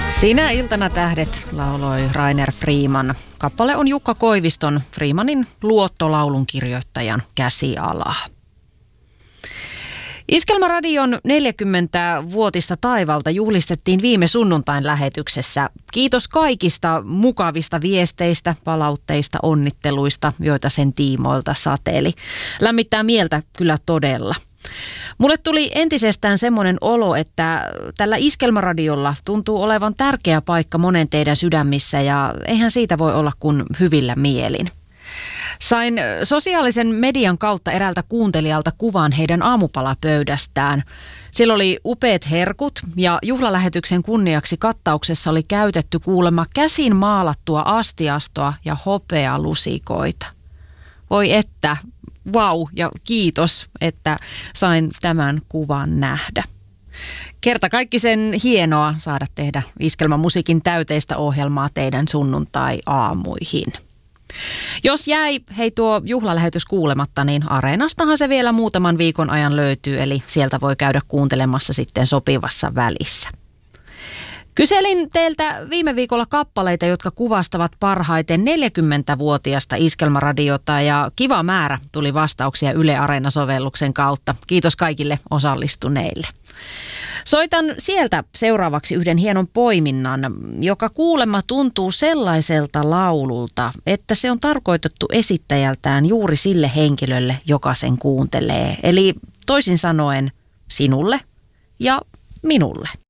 Sinä iltana tähdet, lauloi Rainer Freeman. Kappale on Jukka Koiviston, Freemanin luottolaulun kirjoittajan käsialaa. Iskelmäradion 40-vuotista taivalta juhlistettiin viime sunnuntain lähetyksessä. Kiitos kaikista mukavista viesteistä, palautteista, onnitteluista, joita sen tiimoilta sateeli. Lämmittää mieltä kyllä todella. Mulle tuli entisestään semmoinen olo, että tällä Iskelmäradiolla tuntuu olevan tärkeä paikka monen teidän sydämissä ja eihän siitä voi olla kuin hyvillä mielin. Sain sosiaalisen median kautta eräältä kuuntelijalta kuvan heidän aamupalapöydästään. Siellä oli upeat herkut ja juhlalähetyksen kunniaksi kattauksessa oli käytetty kuulemma käsin maalattua astiastoa ja hopealusikoita. Voi että, vau ja kiitos, että sain tämän kuvan nähdä. Kertakaikkisen hienoa saada tehdä Iskelmämusiikin täyteistä ohjelmaa teidän sunnuntai-aamuihin. Jos jäi tuo juhlalähetys kuulematta, niin Areenastahan se vielä muutaman viikon ajan löytyy, eli sieltä voi käydä kuuntelemassa sitten sopivassa välissä. Kyselin teiltä viime viikolla kappaleita, jotka kuvastavat parhaiten 40-vuotiasta Iskelmäradiota ja kiva määrä tuli vastauksia Yle Areena-sovelluksen kautta. Kiitos kaikille osallistuneille. Soitan sieltä seuraavaksi yhden hienon poiminnan, joka kuulemma tuntuu sellaiselta laululta, että se on tarkoitettu esittäjältään juuri sille henkilölle, joka sen kuuntelee. Eli toisin sanoen sinulle ja minulle.